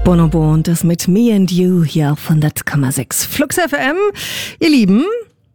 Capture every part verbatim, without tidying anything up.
Bonobo und das mit Me and You hier auf hundert Komma sechs Flux F M. Ihr Lieben,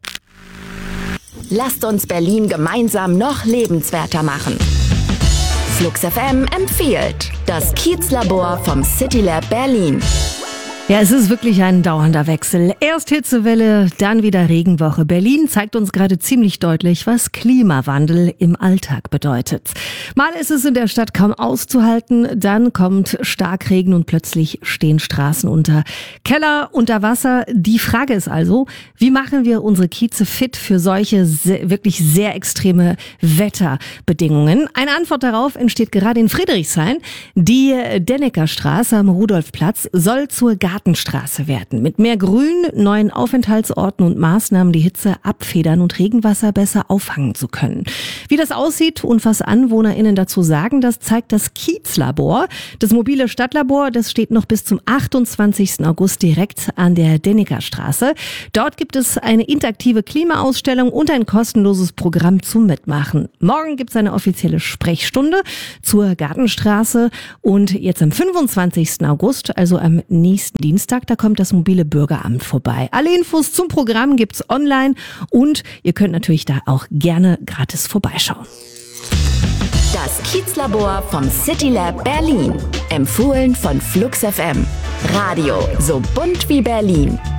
lasst uns Berlin gemeinsam noch lebenswerter machen. Flux F M empfiehlt das Kiezlabor vom CityLab Berlin. ja, es ist wirklich ein dauernder Wechsel. Erst Hitzewelle, dann wieder Regenwoche. Berlin zeigt uns gerade ziemlich deutlich, was Klimawandel im Alltag bedeutet. Mal ist es in der Stadt kaum auszuhalten, dann kommt Starkregen und plötzlich stehen Straßen unter Keller, unter Wasser. Die Frage ist also, wie machen wir unsere Kieze fit für solche sehr, wirklich sehr extreme Wetterbedingungen? Eine Antwort darauf entsteht gerade in Friedrichshain. Die Denneckerstraße am Rudolfplatz soll zur Gartenstraße werden. Mit mehr Grün, neuen Aufenthaltsorten und Maßnahmen die Hitze abfedern und Regenwasser besser auffangen zu können. Wie das aussieht und was AnwohnerInnen dazu sagen, das zeigt das Kiezlabor. Das mobile Stadtlabor, das steht noch bis zum achtundzwanzigsten August direkt an der Denneckerstraße. Dort gibt es eine interaktive Klimaausstellung und ein kostenloses Programm zum Mitmachen. Morgen gibt es eine offizielle Sprechstunde zur Gartenstraße und jetzt am fünfundzwanzigsten August, also am nächsten Dienstag, da kommt das mobile Bürgeramt vorbei. Alle Infos zum Programm gibt's online und ihr könnt natürlich da auch gerne gratis vorbeischauen. Das Kiezlabor vom CityLab Berlin. Empfohlen von Flux F M. Radio so bunt wie Berlin.